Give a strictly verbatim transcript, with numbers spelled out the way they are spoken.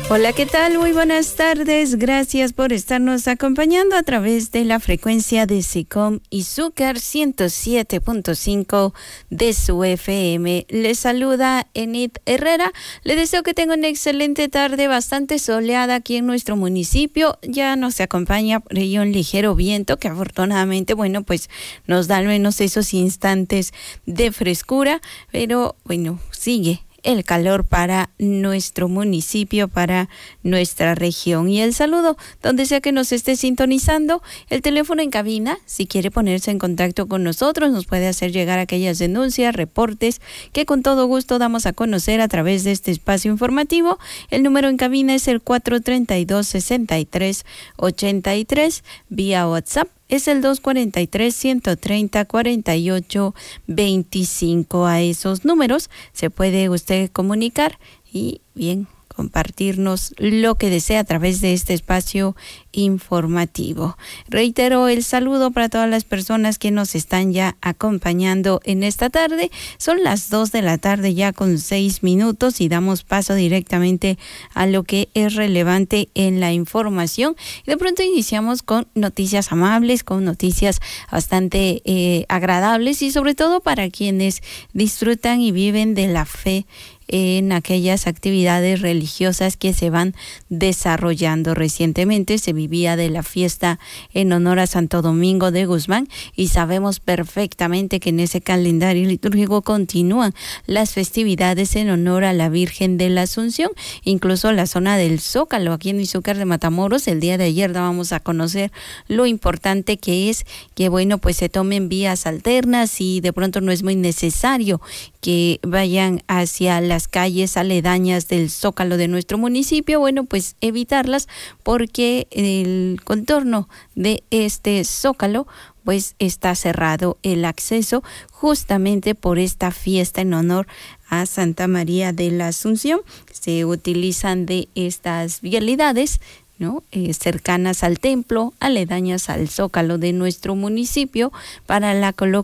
Hola, ¿qué tal? Muy buenas tardes. Gracias por estarnos acompañando a través de la frecuencia de SICOM Izúcar ciento siete punto cinco de su F M. Les saluda Enid Herrera. Le deseo que tenga una excelente tarde, bastante soleada aquí en nuestro municipio. Ya nos acompaña por ello un ligero viento que afortunadamente, bueno, pues nos da al menos esos instantes de frescura, pero bueno, sigue el calor para nuestro municipio, para nuestra región. Y el saludo, donde sea que nos esté sintonizando, el teléfono en cabina, si quiere ponerse en contacto con nosotros, nos puede hacer llegar aquellas denuncias, reportes, que con todo gusto damos a conocer a través de este espacio informativo. El número en cabina es el cuatro tres dos, seis tres ocho tres, vía WhatsApp es el dos cuatro tres, uno tres cero, cuatro ocho dos cinco. A esos números se puede usted comunicar y bien compartirnos lo que desea a través de este espacio informativo. Reitero el saludo para todas las personas que nos están ya acompañando en esta tarde. Son las dos de la tarde ya con seis minutos y damos paso directamente a lo que es relevante en la información. Y de pronto iniciamos con noticias amables, con noticias bastante eh, agradables y sobre todo para quienes disfrutan y viven de la fe en aquellas actividades religiosas que se van desarrollando. Recientemente se vivía de la fiesta en honor a Santo Domingo de Guzmán y sabemos perfectamente que en ese calendario litúrgico continúan las festividades en honor a la Virgen de la Asunción. Incluso la zona del Zócalo, aquí en Izúcar de Matamoros, el día de ayer dábamos a conocer lo importante que es que, bueno, pues se tomen vías alternas y de pronto no es muy necesario que vayan hacia las calles aledañas del Zócalo de nuestro municipio. Bueno, pues evitarlas porque el contorno de este Zócalo pues está cerrado el acceso justamente por esta fiesta en honor a Santa María de la Asunción. Se utilizan de estas vialidades, ¿no? Eh, cercanas al templo, aledañas al Zócalo de nuestro municipio para la colocación